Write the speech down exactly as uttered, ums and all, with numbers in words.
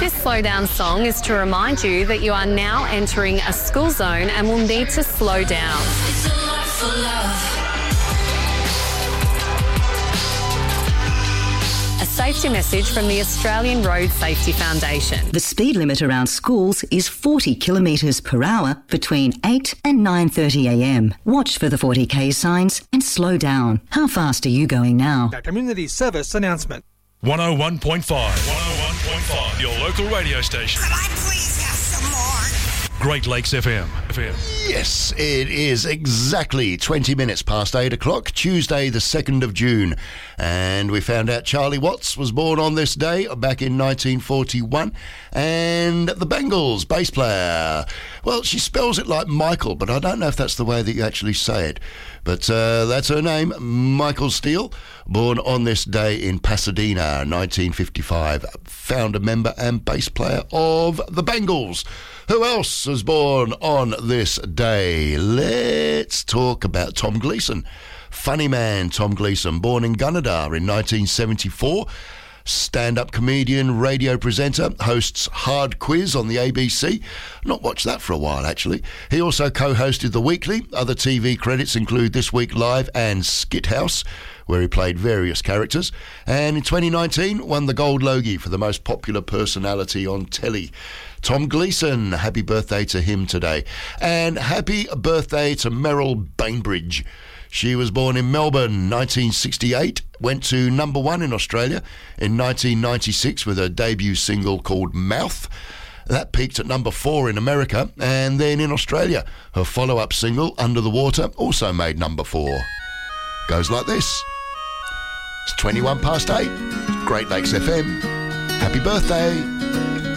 This slow down song is to remind you that you are now entering a school zone and will need to slow down. It's a lot for love. A safety message from the Australian Road Safety Foundation. The speed limit around schools is forty kilometres per hour between eight and nine thirty a m. Watch for the forty k signs and slow down. How fast are you going now? A community service announcement. one oh one point five. one oh one point five. Your local radio station. Could I please have some more? Great Lakes F M. F M. Yes, it is exactly twenty minutes past eight o'clock, Tuesday the second of June. And we found out Charlie Watts was born on this day back in nineteen forty-one. And the Bengals bass player. Well, she spells it like Michael, but I don't know if that's the way that you actually say it. But uh, that's her name, Michael Steele, born on this day in Pasadena, nineteen fifty-five. Founder, member and bass player of the Bengals. Who else was born on this day? Let's talk about Tom Gleeson. Funny man Tom Gleeson, born in Gunnedah in nineteen seventy-four. Stand-up comedian, radio presenter, hosts Hard Quiz on the A B C. Not watched that for a while, actually. He also co-hosted The Weekly. Other T V credits include This Week Live and Skit House, where he played various characters. And in twenty nineteen, won the Gold Logie for the most popular personality on telly. Tom Gleeson, happy birthday to him today. And happy birthday to Meryl Bainbridge. She was born in Melbourne, nineteen sixty-eight, went to number one in Australia in nineteen ninety-six with her debut single called Mouth. That peaked at number four in America, and then in Australia, her follow-up single, Under the Water, also made number four. Goes like this. It's twenty-one past eight, Great Lakes F M. Happy birthday.